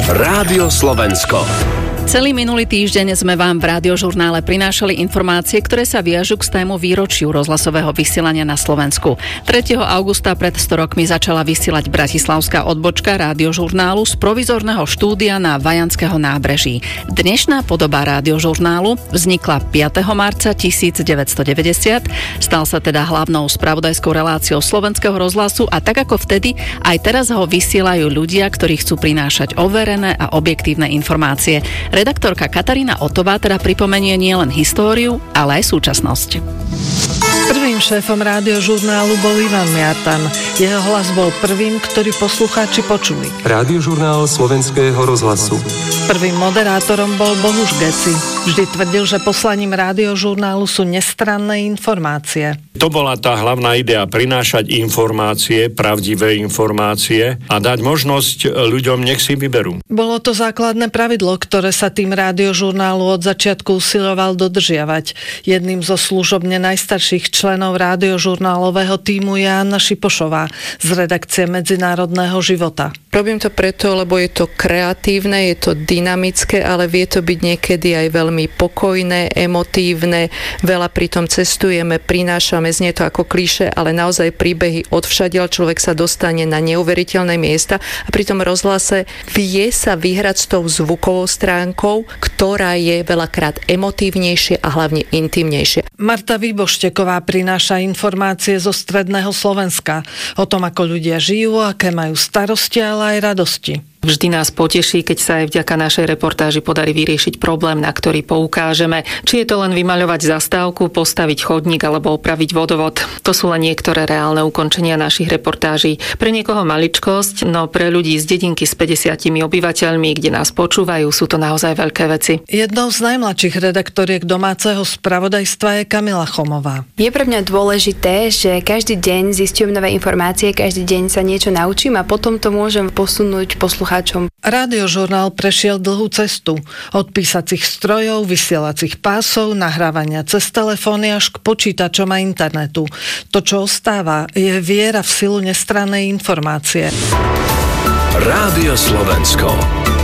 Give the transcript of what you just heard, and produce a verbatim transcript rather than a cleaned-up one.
Rádio Slovensko. Celý minulý týždeň sme vám v Rádiožurnále prinášali informácie, ktoré sa viažu k stému výročiu rozhlasového vysielania na Slovensku. tretieho augusta pred sto rokmi začala vysielať bratislavská odbočka Rádiožurnálu z provizorného štúdia na Vajanského nábreží. Dnešná podoba Rádiožurnálu vznikla piateho marca tisícdeväťstodeväťdesiat, stal sa teda hlavnou spravodajskou reláciou Slovenského rozhlasu a tak ako vtedy, aj teraz ho vysielajú ľudia, ktorí chcú prinášať overené a objektívne informácie. Redaktorka Katarína Otová teda pripomenie nielen históriu, ale aj súčasnosť. Prvým šéfom Rádiožurnálu bol Ivan Miatan. Jeho hlas bol prvým, ktorý poslucháči počuli. Rádiožurnál Slovenského rozhlasu. Prvým moderátorom bol Bohuš Geci. Vždy tvrdil, že poslaním Rádiožurnálu sú nestranné informácie. To bola tá hlavná idea, prinášať informácie, pravdivé informácie a dať možnosť ľuďom, nech si vyberú. Bolo to základné pravidlo, ktoré sa tým Rádiožurnálu od začiatku usiloval dodržiavať. Jedným zo služobne najstarších členov Rádiožurnálového tímu je Anna Šipošová z redakcie Medzinárodného života. Robím to preto, lebo je to kreatívne, je to dynamické, ale vie to byť niekedy aj veľmi pokojné, emotívne. Veľa pritom cestujeme, prinášame, znie to ako klišé, ale naozaj príbehy odvšadiaľ, človek sa dostane na neuveriteľné miesta a pri tom rozhlase vie sa vyhrať s tou zvukovou stránkou, ktorá je veľakrát emotívnejšia a hlavne intimnejšia. Marta Výbošteková prináša informácie zo stredného Slovenska o tom, ako ľudia žijú, aké majú starosti, ale aj radosti. Vždy nás poteší, keď sa aj vďaka našej reportáži podarí vyriešiť problém, na ktorý poukážeme. Či je to len vymaľovať zastávku, postaviť chodník alebo opraviť vodovod. To sú len niektoré reálne ukončenia našich reportáží. Pre niekoho maličkosť, no pre ľudí z dedinky s päťdesiatimi obyvateľmi, kde nás počúvajú, sú to naozaj veľké veci. Jednou z najmladších redaktoriek domáceho spravodajstva je Kamila Chomová. Je pre mňa dôležité, že každý deň zistujem nové informácie, každý deň sa niečo naučím a potom to môžem posunúť poslucháčom. Rádiožurnál prešiel dlhú cestu. Od písacích strojov, vysielacích pásov, nahrávania cez telefóny až k počítačom a internetu. To, čo ostáva, je viera v silu nestrannej informácie. Rádio Slovensko.